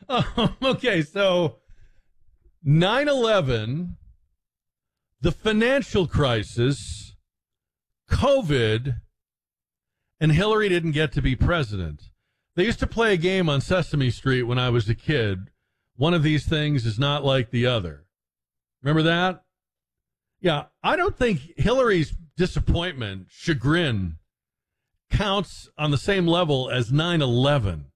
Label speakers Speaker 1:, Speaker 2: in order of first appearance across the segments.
Speaker 1: Okay, so 9/11, the financial crisis, COVID, and Hillary didn't get to be president. They used to play a game on Sesame Street when I was a kid. One of these things is not like the other. Remember that? Yeah, I don't think Hillary's disappointment, chagrin, counts on the same level as 9/11.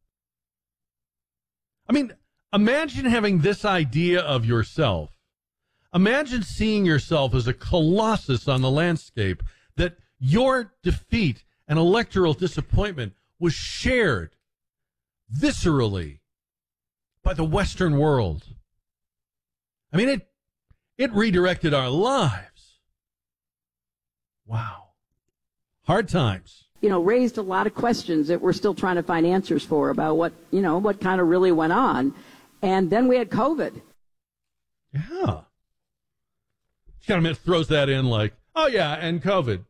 Speaker 1: I mean, imagine having this idea of yourself. Imagine seeing yourself as a colossus on the landscape, that your defeat and electoral disappointment was shared viscerally by the Western world. I mean, it redirected our lives. Wow. Hard times.
Speaker 2: Raised a lot of questions that we're still trying to find answers for about what kind of really went on. And then we had COVID.
Speaker 1: Yeah. She kind of throws that in like, oh yeah, and COVID.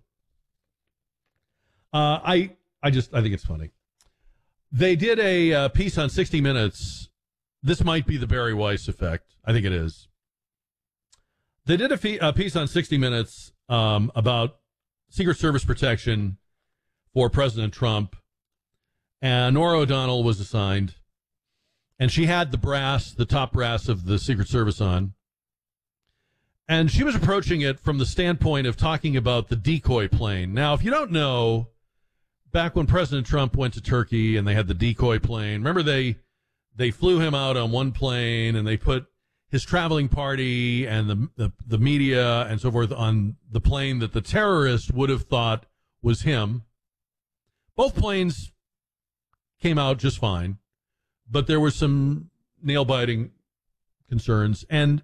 Speaker 1: I think it's funny. They did a piece on 60 Minutes. This might be the Barry Weiss effect. I think it is. They did a piece on 60 Minutes about Secret Service protection for President Trump, and Norah O'Donnell was assigned, and she had the top brass of the Secret Service on, and she was approaching it from the standpoint of talking about the decoy plane. Now, if you don't know, back when President Trump went to Turkey and they had the decoy plane, remember they flew him out on one plane and they put his traveling party and the media and so forth on the plane that the terrorist would have thought was him. Both planes came out just fine, but there were some nail-biting concerns. And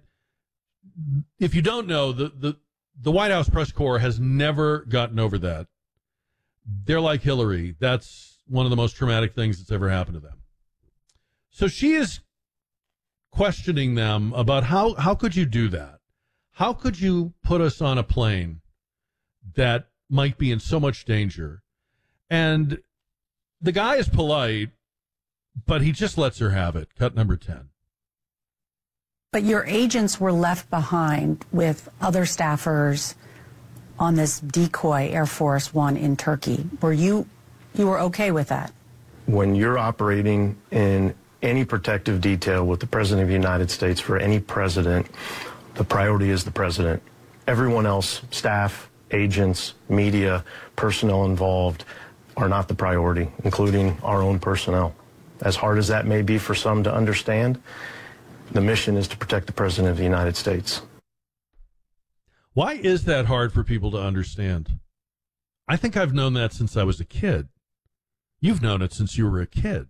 Speaker 1: if you don't know, the White House press corps has never gotten over that. They're like Hillary. That's one of the most traumatic things that's ever happened to them. So she is questioning them about how could you do that? How could you put us on a plane that might be in so much danger? And the guy is polite, but he just lets her have it. Cut number 10.
Speaker 3: But your agents were left behind with other staffers on this decoy Air Force One in Turkey. Were you were okay with that?
Speaker 4: When you're operating in any protective detail with the President of the United States for any president, the priority is the president. Everyone else, staff, agents, media, personnel involved, are not the priority, including our own personnel. As hard as that may be for some to understand, the mission is to protect the President of the United States.
Speaker 1: Why is that hard for people to understand? I think I've known that since I was a kid. You've known it since you were a kid.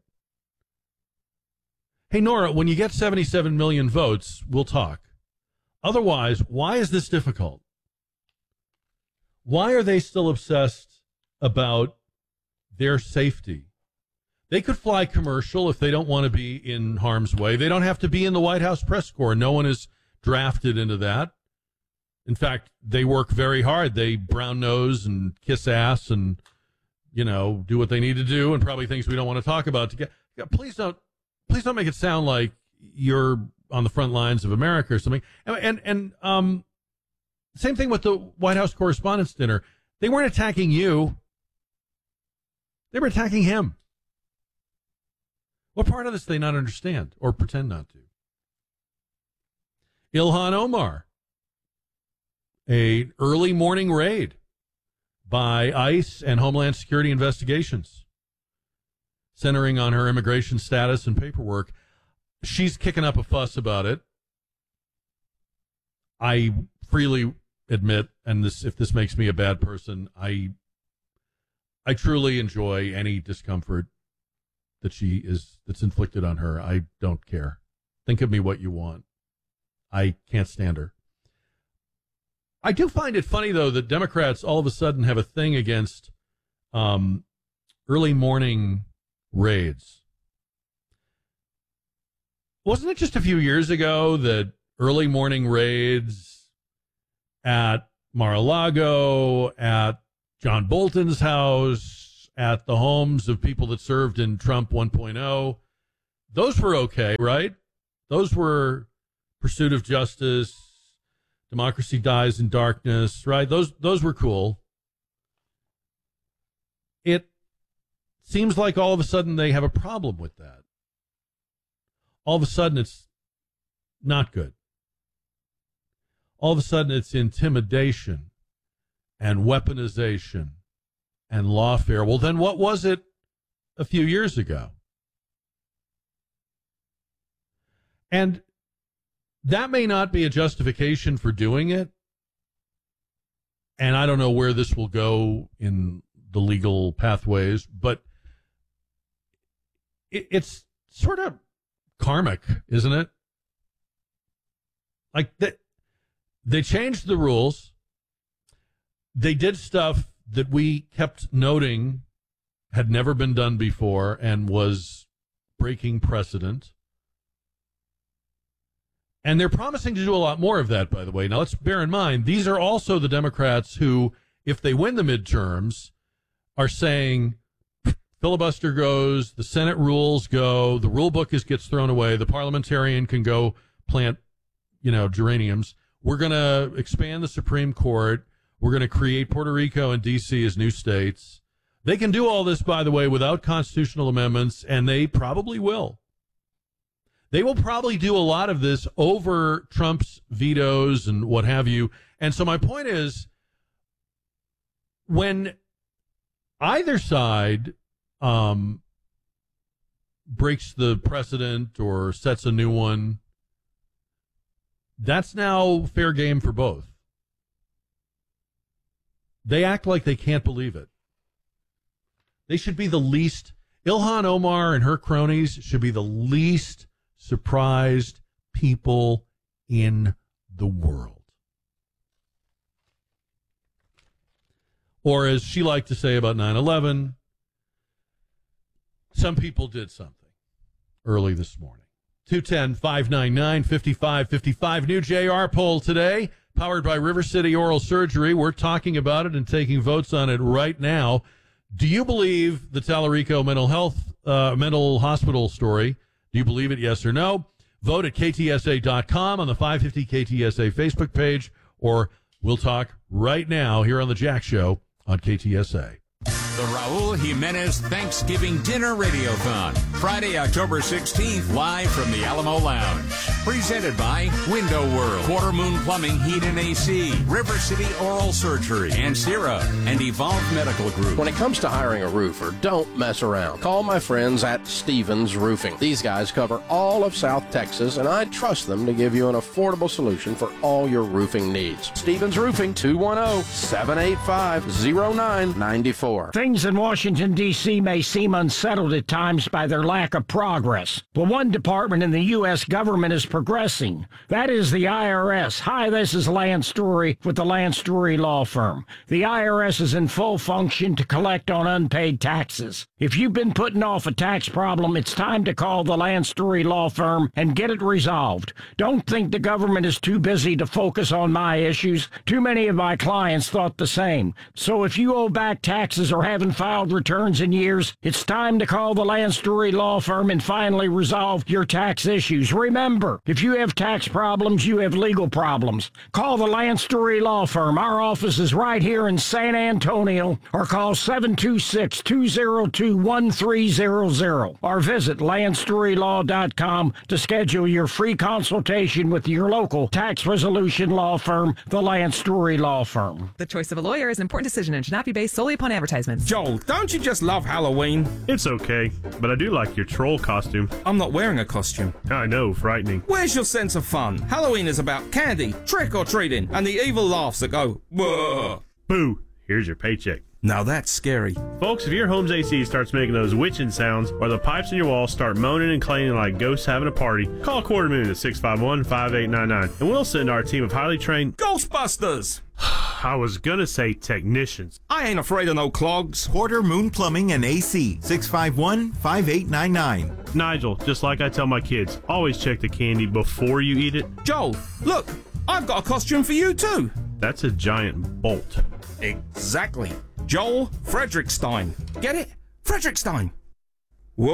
Speaker 1: Hey, Norah, when you get 77 million votes, we'll talk. Otherwise, why is this difficult? Why are they still obsessed about their safety? They could fly commercial if they don't want to be in harm's way. They don't have to be in the White House press corps. No one is drafted into that. In fact, they work very hard. They brown nose and kiss ass and, do what they need to do, and probably things we don't want to talk about. Please don't make it sound like you're on the front lines of America or something. And same thing with the White House Correspondents' Dinner. They weren't attacking you. They were attacking him. What part of this do they not understand or pretend not to? Ilhan Omar, an early morning raid by ICE and Homeland Security investigations, centering on her immigration status and paperwork. She's kicking up a fuss about it. I freely admit, and if this makes me a bad person, I truly enjoy any discomfort that's inflicted on her. I don't care. Think of me what you want. I can't stand her. I do find it funny, though, that Democrats all of a sudden have a thing against early morning raids. Wasn't it just a few years ago that early morning raids at Mar-a-Lago, at John Bolton's house, at the homes of people that served in Trump 1.0, Those were okay, right? Those were pursuit of justice, democracy dies in darkness, right? Those were cool. It seems like all of a sudden they have a problem with that. All of a sudden it's not good. All of a sudden it's intimidation and weaponization and lawfare. Well, then what was it a few years ago? And that may not be a justification for doing it. And I don't know where this will go in the legal pathways, but it's sort of karmic, isn't it? Like they changed the rules. They did stuff that we kept noting had never been done before and was breaking precedent. And they're promising to do a lot more of that, by the way. Now, let's bear in mind, these are also the Democrats who, if they win the midterms, are saying filibuster goes, the Senate rules go, the rule book gets thrown away, the parliamentarian can go plant, geraniums. We're going to expand the Supreme Court. We're going to create Puerto Rico and D.C. as new states. They can do all this, by the way, without constitutional amendments, and they probably will. They will probably do a lot of this over Trump's vetoes and what have you. And so my point is, when either side breaks the precedent or sets a new one, that's now fair game for both. They act like they can't believe it. They should be the least, Ilhan Omar and her cronies should be the least surprised people in the world. Or as she liked to say about 9/11, some people did something early this morning. 210-599-5555. New JR poll today, powered by River City Oral Surgery. We're talking about it and taking votes on it right now. Do you believe the Tallarico mental hospital story? Do you believe it, yes or no? Vote at KTSA.com on the 550 KTSA Facebook page, or we'll talk right now here on The Jack Show on KTSA.
Speaker 5: The Raul Jimenez Thanksgiving Dinner Radiothon, Friday, October 16th, live from the Alamo Lounge. Presented by Window World, Quarter Moon Plumbing, Heat and AC, River City Oral Surgery, Ancira, and Evolve Medical Group.
Speaker 6: When it comes to hiring a roofer, don't mess around. Call my friends at Stevens Roofing. These guys cover all of South Texas, and I trust them to give you an affordable solution for all your roofing needs. Stevens Roofing, 210-785-0994.
Speaker 7: Things in Washington, D.C. may seem unsettled at times by their lack of progress. But one department in the U.S. government is progressing. That is the IRS. Hi, this is Lance Story with the Lance Story Law Firm. The IRS is in full function to collect on unpaid taxes. If you've been putting off a tax problem, it's time to call the Lance Story Law Firm and get it resolved. Don't think the government is too busy to focus on my issues. Too many of my clients thought the same. So if you owe back taxes or haven't filed returns in years, it's time to call the Lance Story Law Firm and finally resolve your tax issues. Remember, if you have tax problems, you have legal problems. Call the Lance Story Law Firm. Our office is right here in San Antonio, or call 726-202-1300 or visit LanceStoryLaw.com to schedule your free consultation with your local tax resolution law firm, the Lance Story Law Firm.
Speaker 8: The choice of a lawyer is an important decision and should not be based solely upon advertisements.
Speaker 9: Joel, don't you just love Halloween?
Speaker 10: It's okay, but I do like your troll costume.
Speaker 9: I'm not wearing a costume.
Speaker 10: I know, frightening.
Speaker 9: Where's your sense of fun? Halloween is about candy, trick-or-treating, and the evil laughs that go, whoa.
Speaker 10: Boo, here's your paycheck.
Speaker 9: Now that's scary.
Speaker 10: Folks, if your home's AC starts making those witching sounds or the pipes in your wall start moaning and clanging like ghosts having a party, call Quarter Moon at 651-5899 and we'll send our team of highly trained
Speaker 9: Ghostbusters!
Speaker 10: I was gonna say technicians.
Speaker 9: I ain't afraid of no clogs.
Speaker 11: Quarter Moon Plumbing and AC, 651-5899.
Speaker 10: Nigel, just like I tell my kids, always check the candy before you eat it.
Speaker 9: Joel, look, I've got a costume for you too.
Speaker 10: That's a giant bolt.
Speaker 9: Exactly. Joel Frederickstein. Get it? Frederickstein. Whoa,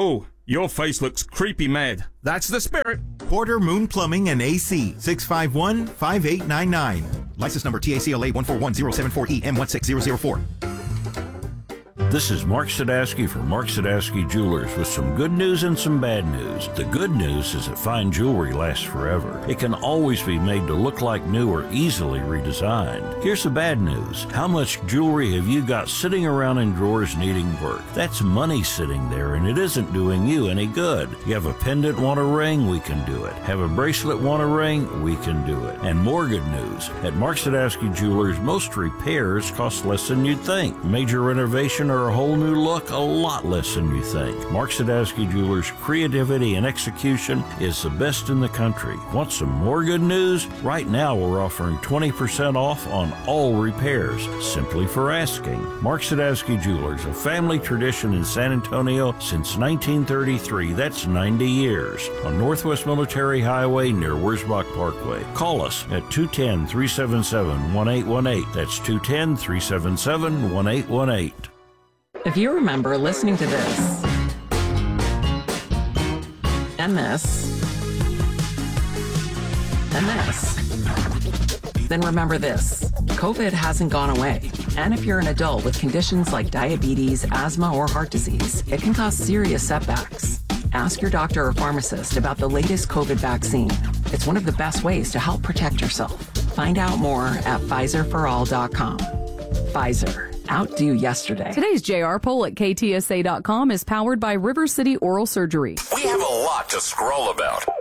Speaker 9: Your face looks creepy mad. That's the spirit.
Speaker 11: Porter Moon Plumbing and AC, 651-5899.
Speaker 12: License number TACLA 141-074-EM16004.
Speaker 13: This is Mark Sadowski for Mark Sadowski Jewelers with some good news and some bad news. The good news is that fine jewelry lasts forever. It can always be made to look like new or easily redesigned. Here's the bad news. How much jewelry have you got sitting around in drawers needing work? That's money sitting there, and it isn't doing you any good. You have a pendant, want a ring? We can do it. Have a bracelet, want a ring? We can do it. And more good news. At Mark Sadowski Jewelers, most repairs cost less than you'd think. Major renovation or a whole new look, a lot less than you think. Mark Sadowski Jewelers' creativity and execution is the best in the country. Want some more good news? Right now we're offering 20% off on all repairs, simply for asking. Mark Sadowski Jewelers, a family tradition in San Antonio since 1933. That's 90 years. On Northwest Military Highway near Wurzbach Parkway. Call us at 210-377-1818. That's 210-377-1818.
Speaker 14: If you remember listening to this, and this, and this, then remember this. COVID hasn't gone away. And if you're an adult with conditions like diabetes, asthma, or heart disease, it can cause serious setbacks. Ask your doctor or pharmacist about the latest COVID vaccine. It's one of the best ways to help protect yourself. Find out more at PfizerForAll.com. Pfizer. Outdo yesterday.
Speaker 15: Today's JR poll at KTSA.com is powered by River City Oral Surgery.
Speaker 16: We have a lot to scroll about.